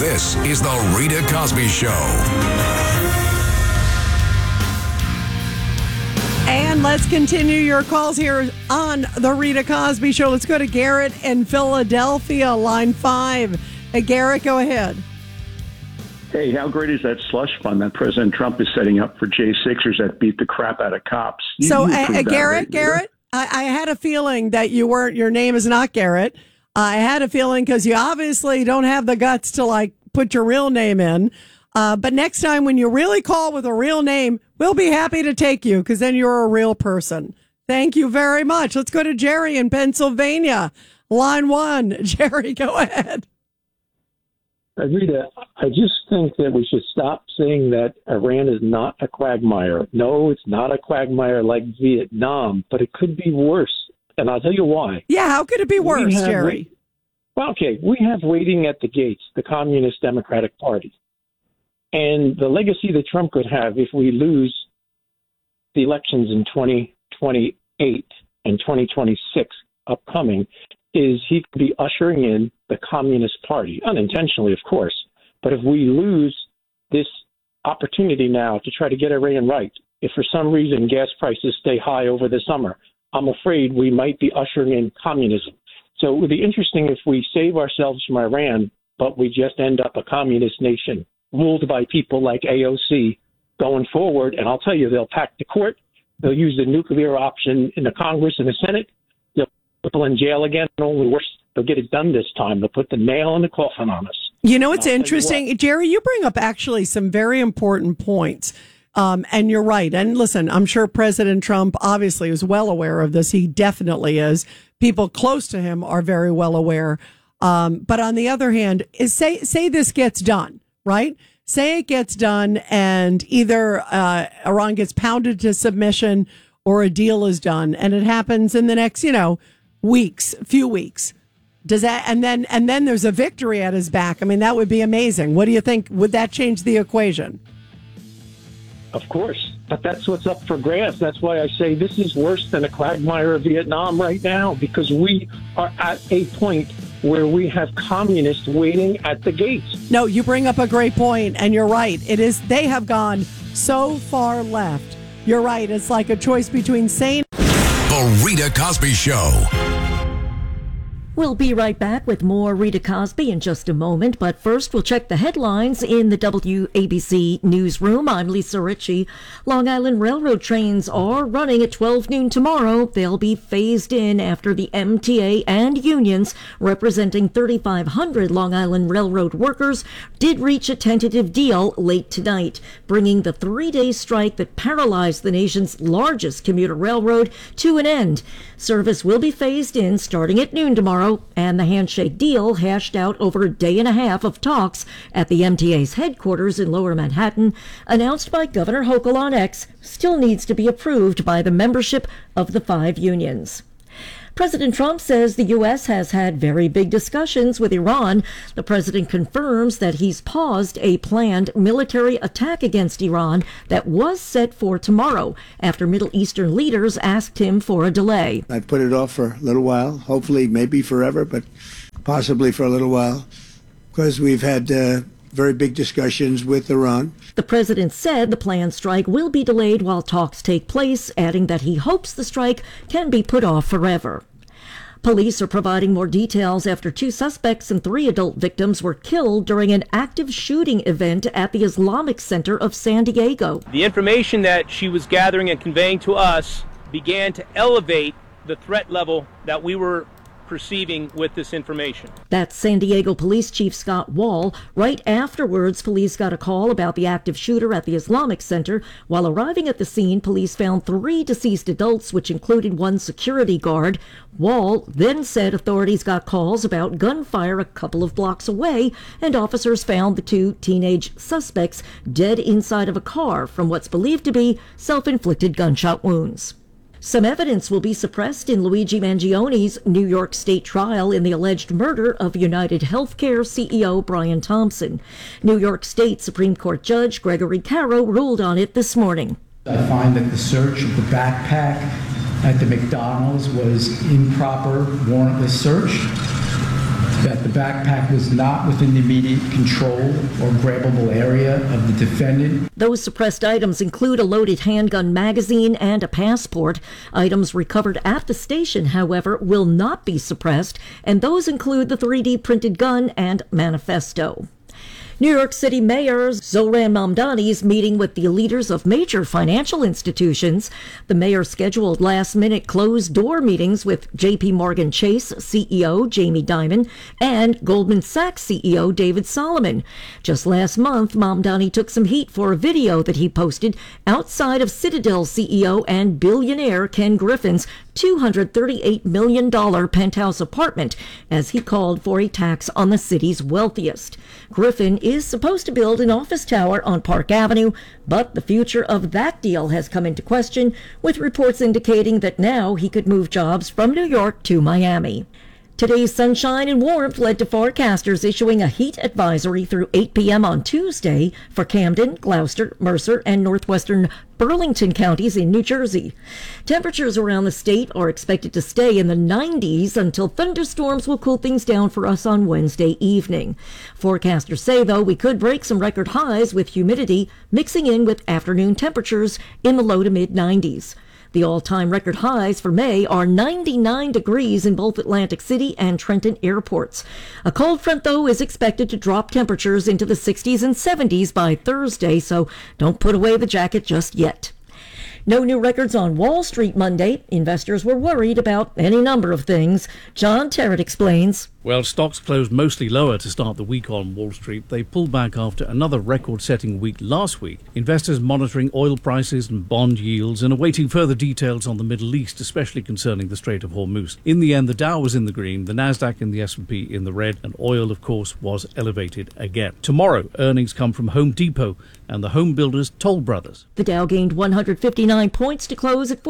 This is The Rita Cosby Show. And let's continue your calls here on The Rita Cosby Show. Let's go to Garrett in Philadelphia, line 5. Hey, Garrett, go ahead. Hey, how great is that slush fund that President Trump is setting up for J6ers that beat the crap out of cops? Garrett, I had a feeling that your name is not Garrett. I had a feeling because you obviously don't have the guts to put your real name in. But next time when you really call with a real name, we'll be happy to take you because then you're a real person. Thank you very much. Let's go to Jerry in Pennsylvania. Line 1. Jerry, go ahead. Rita, I just think that we should stop saying that Iran is not a quagmire. No, it's not a quagmire like Vietnam, but it could be worse. And I'll tell you why. Yeah, how could it be worse, Jerry? We have waiting at the gates, the Communist Democratic Party. And the legacy that Trump could have if we lose the elections in 2028 and 2026 upcoming is he could be ushering in the Communist Party, unintentionally, of course. But if we lose this opportunity now to try to get Iran right, if for some reason gas prices stay high over the summer, I'm afraid we might be ushering in communism. So it would be interesting if we save ourselves from Iran, but we just end up a communist nation ruled by people like AOC going forward. And I'll tell you, they'll pack the court. They'll use the nuclear option in the Congress and the Senate. They'll put people in jail again. Only worse, they'll get it done this time. They'll put the nail in the coffin on us. You know, it's interesting. Jerry, you bring up actually some very important points. And you're right. And listen, I'm sure President Trump obviously is well aware of this. He definitely is. People close to him are very well aware. But on the other hand, say this gets done, right? Say it gets done and either Iran gets pounded to submission or a deal is done, and it happens in the next, few weeks. Does that and then there's a victory at his back? I mean, that would be amazing. What do you think? Would that change the equation? Of course, but that's what's up for grabs. That's why I say this is worse than a quagmire of Vietnam right now, because we are at a point where we have communists waiting at the gates. No, you bring up a great point, and you're right. It is. They have gone so far left. You're right. It's like a choice between sane. The Rita Cosby Show. We'll be right back with more Rita Cosby in just a moment, but first we'll check the headlines in the WABC newsroom. I'm Lisa Ritchie. Long Island Railroad trains are running at 12 noon tomorrow. They'll be phased in after the MTA and unions representing 3,500 Long Island Railroad workers did reach a tentative deal late tonight, bringing the three-day strike that paralyzed the nation's largest commuter railroad to an end. Service will be phased in starting at noon tomorrow, and the handshake deal, hashed out over a day and a half of talks at the MTA's headquarters in Lower Manhattan, announced by Governor Hochul on X, still needs to be approved by the membership of the 5 unions. President Trump says the U.S. has had very big discussions with Iran. The president confirms that he's paused a planned military attack against Iran that was set for tomorrow after Middle Eastern leaders asked him for a delay. I put it off for a little while, hopefully maybe forever, but possibly for a little while, because we've had very big discussions with Iran. The president said the planned strike will be delayed while talks take place, adding that he hopes the strike can be put off forever. Police are providing more details after 2 suspects and 3 adult victims were killed during an active shooting event at the Islamic Center of San Diego. The information that she was gathering and conveying to us began to elevate the threat level that we were perceiving with this information. That's San Diego Police Chief Scott Wall. Right afterwards, police got a call about the active shooter at the Islamic Center. While arriving at the scene, police found 3 deceased adults, which included 1 security guard. Wall then said authorities got calls about gunfire a couple of blocks away, and officers found the 2 teenage suspects dead inside of a car from what's believed to be self-inflicted gunshot wounds. Some evidence will be suppressed in Luigi Mangioni's New York State trial in the alleged murder of United Healthcare CEO Brian Thompson. New York State Supreme Court Judge Gregory Caro ruled on it this morning. I find that the search of the backpack at the McDonald's was improper, warrantless search. that the backpack was not within the immediate control or grabbable area of the defendant. Those suppressed items include a loaded handgun magazine and a passport. Items recovered at the station, however, will not be suppressed, and those include the 3D printed gun and manifesto. New York City Mayor Zohran Mamdani is meeting with the leaders of major financial institutions. The mayor scheduled last-minute closed-door meetings with J.P. Morgan Chase CEO Jamie Dimon and Goldman Sachs CEO David Solomon. Just last month, Mamdani took some heat for a video that he posted outside of Citadel CEO and billionaire Ken Griffin's $238 million penthouse apartment, as he called for a tax on the city's wealthiest. Griffin is supposed to build an office tower on Park Avenue, but the future of that deal has come into question, with reports indicating that now he could move jobs from New York to Miami. Today's sunshine and warmth led to forecasters issuing a heat advisory through 8 p.m. on Tuesday for Camden, Gloucester, Mercer, and northwestern Burlington counties in New Jersey. Temperatures around the state are expected to stay in the 90s until thunderstorms will cool things down for us on Wednesday evening. Forecasters say, though, we could break some record highs with humidity mixing in with afternoon temperatures in the low to mid-90s. The all-time record highs for May are 99 degrees in both Atlantic City and Trenton airports. A cold front, though, is expected to drop temperatures into the 60s and 70s by Thursday, so don't put away the jacket just yet. No new records on Wall Street Monday. Investors were worried about any number of things. John Terrett explains. Well, stocks closed mostly lower to start the week on Wall Street. They pulled back after another record-setting week last week. Investors monitoring oil prices and bond yields and awaiting further details on the Middle East, especially concerning the Strait of Hormuz. In the end, the Dow was in the green, the Nasdaq and the S&P in the red, and oil, of course, was elevated again. Tomorrow, earnings come from Home Depot and the home builders Toll Brothers. The Dow gained 159 points to close at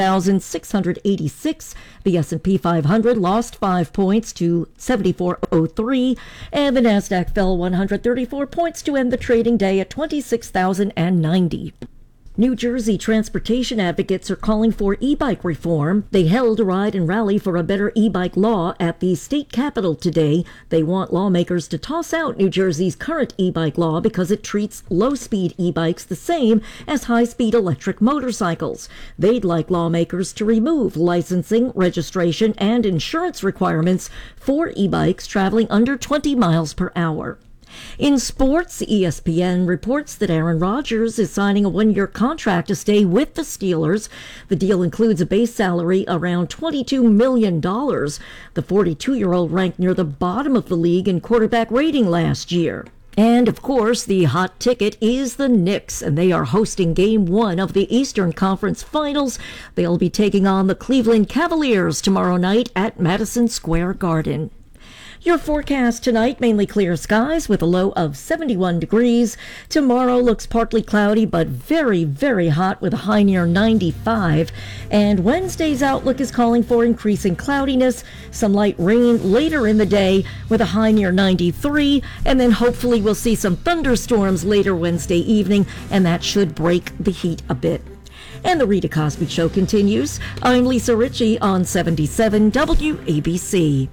49,686. The S&P 500 lost 5 points to 74.03, and the Nasdaq fell 134 points to end the trading day at 26,090. New Jersey transportation advocates are calling for e-bike reform. They held a ride and rally for a better e-bike law at the state capitol today. They want lawmakers to toss out New Jersey's current e-bike law because it treats low-speed e-bikes the same as high-speed electric motorcycles. They'd like lawmakers to remove licensing, registration, and insurance requirements for e-bikes traveling under 20 miles per hour. In sports, ESPN reports that Aaron Rodgers is signing a one-year contract to stay with the Steelers. The deal includes a base salary around $22 million. The 42-year-old ranked near the bottom of the league in quarterback rating last year. And, of course, the hot ticket is the Knicks, and they are hosting Game 1 of the Eastern Conference Finals. They'll be taking on the Cleveland Cavaliers tomorrow night at Madison Square Garden. Your forecast tonight, mainly clear skies with a low of 71 degrees. Tomorrow looks partly cloudy but very, very hot with a high near 95. And Wednesday's outlook is calling for increasing cloudiness, some light rain later in the day with a high near 93. And then hopefully we'll see some thunderstorms later Wednesday evening, and that should break the heat a bit. And the Rita Cosby Show continues. I'm Lisa Ritchie on 77 WABC.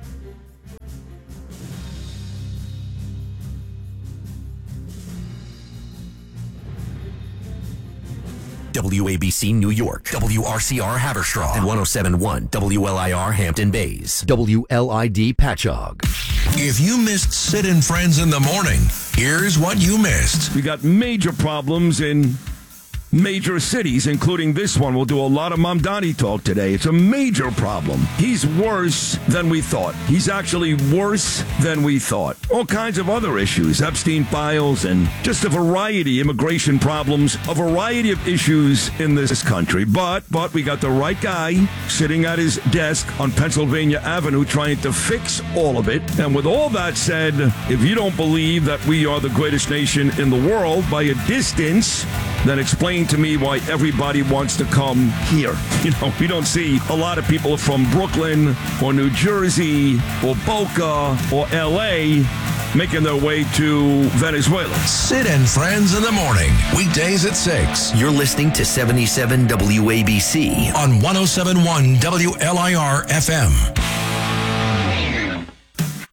WABC New York, WRCR Haverstraw, and 107.1 WLIR Hampton Bays, WLID Patchogue. If you missed Sid and Friends in the Morning, here's what you missed. We got major problems in major cities, including this one. We'll do a lot of Mamdani talk today. It's a major problem. He's worse than we thought. He's actually worse than we thought. All kinds of other issues, Epstein files, and just a variety of immigration problems, a variety of issues in this country. But we got the right guy sitting at his desk on Pennsylvania Avenue trying to fix all of it. And with all that said, if you don't believe that we are the greatest nation in the world by a distance, then explain to me why everybody wants to come here. You know, we don't see a lot of people from Brooklyn or New Jersey or Boca or L.A. making their way to Venezuela. Sid and Friends in the Morning, weekdays at 6. You're listening to 77 WABC on 107.1 WLIR FM.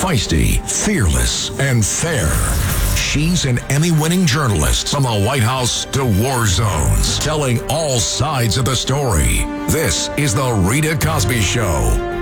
feisty, fearless, and fair. She's an Emmy-winning journalist from the White House to war zones, telling all sides of the story. This is The Rita Cosby Show.